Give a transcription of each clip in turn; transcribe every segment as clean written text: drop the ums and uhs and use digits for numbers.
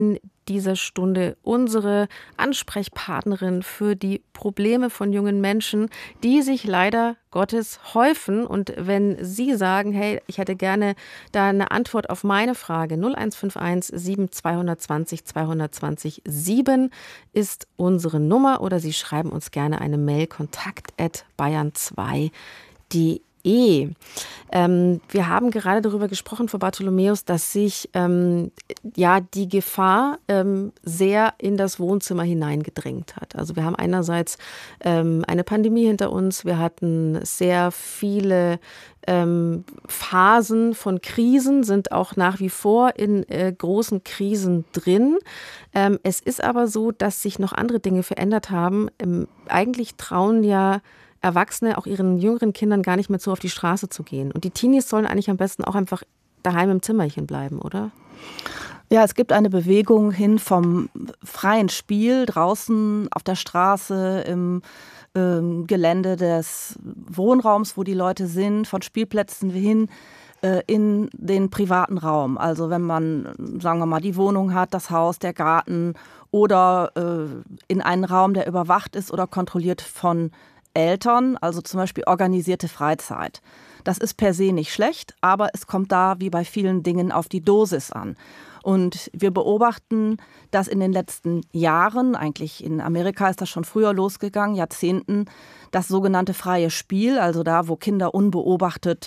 in dieser Stunde unsere Ansprechpartnerin für die Probleme von jungen Menschen, die sich leider Gottes häufen. Und wenn Sie sagen, hey, ich hätte gerne da eine Antwort auf meine Frage, 0151 7220 220 7 ist unsere Nummer, oder Sie schreiben uns gerne eine Mail, kontakt@bayern2.de. Wir haben gerade darüber gesprochen, Frau Bartholomäus, dass sich die Gefahr sehr in das Wohnzimmer hineingedrängt hat. Also wir haben einerseits eine Pandemie hinter uns, wir hatten sehr viele Phasen von Krisen, sind auch nach wie vor in großen Krisen drin. Es ist aber so, dass sich noch andere Dinge verändert haben. Eigentlich trauen ja Erwachsene auch ihren jüngeren Kindern gar nicht mehr zu, auf die Straße zu gehen. Und die Teenies sollen eigentlich am besten auch einfach daheim im Zimmerchen bleiben, oder? Ja, es gibt eine Bewegung hin vom freien Spiel draußen auf der Straße, im Gelände des Wohnraums, wo die Leute sind, von Spielplätzen hin in den privaten Raum. Also wenn man, sagen wir mal, die Wohnung hat, das Haus, der Garten oder in einen Raum, der überwacht ist oder kontrolliert von Eltern, also zum Beispiel organisierte Freizeit. Das ist per se nicht schlecht, aber es kommt da wie bei vielen Dingen auf die Dosis an. Und wir beobachten, dass in den letzten Jahren, eigentlich in Amerika ist das schon früher losgegangen, Jahrzehnten, das sogenannte freie Spiel, also da, wo Kinder unbeobachtet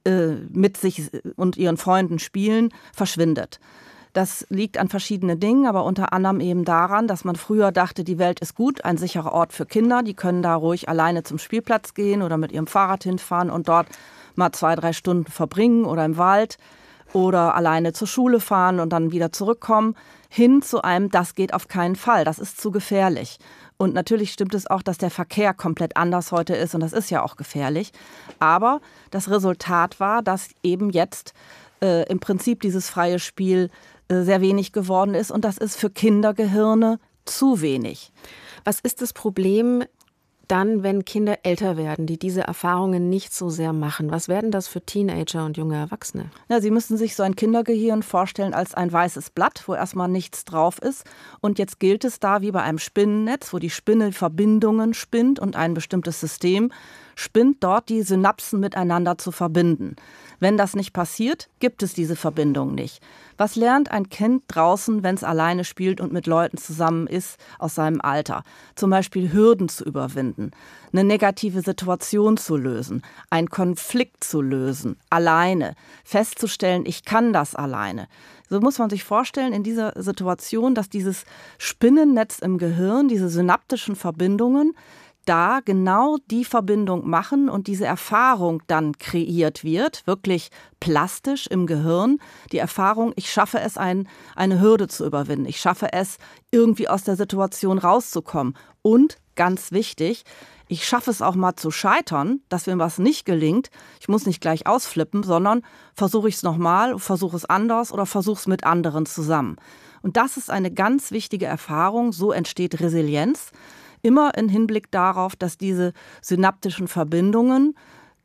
mit sich und ihren Freunden spielen, verschwindet. Das liegt an verschiedenen Dingen, aber unter anderem eben daran, dass man früher dachte, die Welt ist gut, ein sicherer Ort für Kinder. Die können da ruhig alleine zum Spielplatz gehen oder mit ihrem Fahrrad hinfahren und dort mal 2-3 Stunden verbringen oder im Wald oder alleine zur Schule fahren und dann wieder zurückkommen. Hin zu einem, das geht auf keinen Fall, das ist zu gefährlich. Und natürlich stimmt es auch, dass der Verkehr komplett anders heute ist und das ist ja auch gefährlich. Aber das Resultat war, dass eben jetzt im Prinzip dieses freie Spiel sehr wenig geworden ist und das ist für Kindergehirne zu wenig. Was ist das Problem dann, wenn Kinder älter werden, die diese Erfahrungen nicht so sehr machen? Was werden das für Teenager und junge Erwachsene? Ja, Sie müssen sich so ein Kindergehirn vorstellen als ein weißes Blatt, wo erstmal nichts drauf ist. Und jetzt gilt es da wie bei einem Spinnennetz, wo die Spinne Verbindungen spinnt und ein bestimmtes System spinnt, dort die Synapsen miteinander zu verbinden. Wenn das nicht passiert, gibt es diese Verbindung nicht. Was lernt ein Kind draußen, wenn es alleine spielt und mit Leuten zusammen ist aus seinem Alter? Zum Beispiel Hürden zu überwinden, eine negative Situation zu lösen, einen Konflikt zu lösen, alleine, festzustellen, ich kann das alleine. So muss man sich vorstellen in dieser Situation, dass dieses Spinnennetz im Gehirn, diese synaptischen Verbindungen, da genau die Verbindung machen und diese Erfahrung dann kreiert wird, wirklich plastisch im Gehirn. Die Erfahrung, ich schaffe es, eine Hürde zu überwinden. Ich schaffe es, irgendwie aus der Situation rauszukommen. Und, ganz wichtig, ich schaffe es auch mal zu scheitern, dass mir was nicht gelingt. Ich muss nicht gleich ausflippen, sondern versuche ich es nochmal, versuche es anders oder versuche es mit anderen zusammen. Und das ist eine ganz wichtige Erfahrung. So entsteht Resilienz. Immer im Hinblick darauf, dass diese synaptischen Verbindungen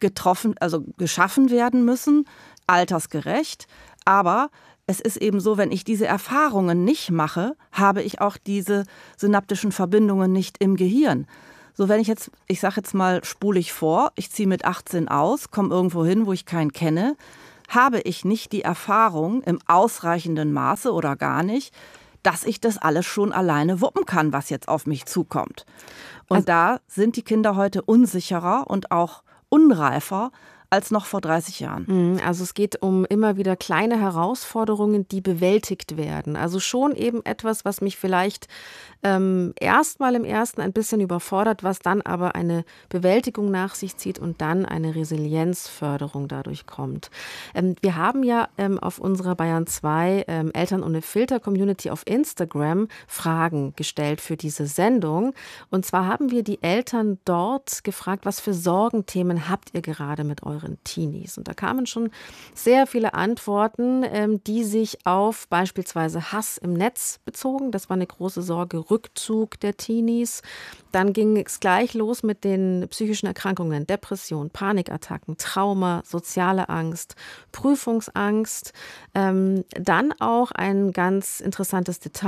geschaffen werden müssen, altersgerecht. Aber es ist eben so, wenn ich diese Erfahrungen nicht mache, habe ich auch diese synaptischen Verbindungen nicht im Gehirn. So, wenn ich sage jetzt mal, spule ich vor, ich ziehe mit 18 aus, komme irgendwo hin, wo ich keinen kenne, habe ich nicht die Erfahrung im ausreichenden Maße oder gar nicht, dass ich das alles schon alleine wuppen kann, was jetzt auf mich zukommt. Und da sind die Kinder heute unsicherer und auch unreifer als noch vor 30 Jahren. Also es geht um immer wieder kleine Herausforderungen, die bewältigt werden. Also schon eben etwas, was mich vielleicht erstmal im ersten ein bisschen überfordert, was dann aber eine Bewältigung nach sich zieht und dann eine Resilienzförderung dadurch kommt. Wir haben ja auf unserer Bayern 2 Eltern ohne Filter Community auf Instagram Fragen gestellt für diese Sendung. Und zwar haben wir die Eltern dort gefragt, was für Sorgenthemen habt ihr gerade mit euren jüngeren Teenies. Und da kamen schon sehr viele Antworten, die sich auf beispielsweise Hass im Netz bezogen. Das war eine große Sorge, Rückzug der Teenies. Dann ging es gleich los mit den psychischen Erkrankungen, Depression, Panikattacken, Trauma, soziale Angst, Prüfungsangst. Dann auch ein ganz interessantes Detail.